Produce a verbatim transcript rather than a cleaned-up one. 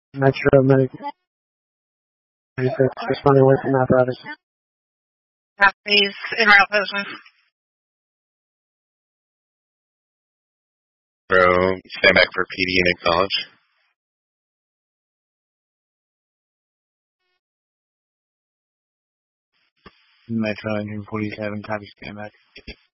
Metro Medic responding away from apparatus. Please, in route position. Bro, stand back for P D and acknowledge. Metro Engine forty-seven, copy, stand back.